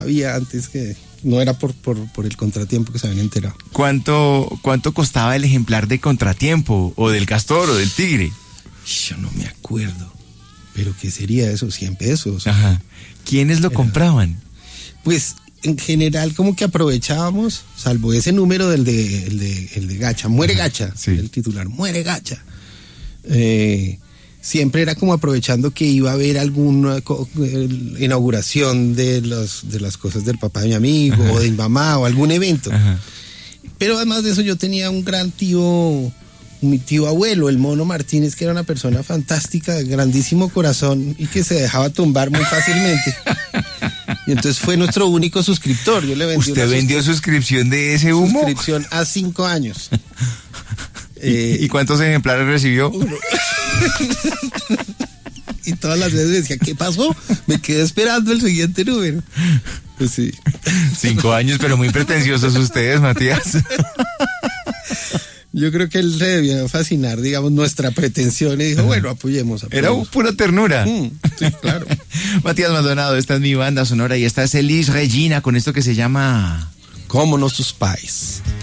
había antes, que no era por el contratiempo que se habían enterado. ¿Cuánto costaba el ejemplar de Contratiempo, o del Castor, o del Tigre? Yo no me acuerdo, pero ¿qué sería eso? 100 pesos. Ajá. ¿Quiénes lo compraban? Pues en general como que aprovechábamos, salvo ese número el de Gacha, Muere Gacha, sí. El titular, Muere Gacha. Siempre era como aprovechando que iba a haber alguna inauguración de las cosas del papá de mi amigo, o de mi mamá, o algún evento. Ajá. Pero además de eso yo tenía un gran tío, mi tío abuelo, el Mono Martínez, que era una persona fantástica, de grandísimo corazón y que se dejaba tumbar muy fácilmente. Y entonces fue nuestro único suscriptor. Yo le vendí ¿Usted vendió suscripción de ese humo? Suscripción a 5 años. ¿Y cuántos ejemplares recibió? 1. Y todas las veces decía, ¿qué pasó? Me quedé esperando el siguiente número. Pues sí. 5 años, pero muy pretenciosos ustedes, Matías. Yo creo que él se debió fascinar, digamos, nuestra pretensión y dijo, bueno, apoyemos. Era pura ternura. Sí, claro. Matías Maldonado, esta es mi banda sonora y esta es Elis Regina con esto que se llama... ¿Cómo no sus pais?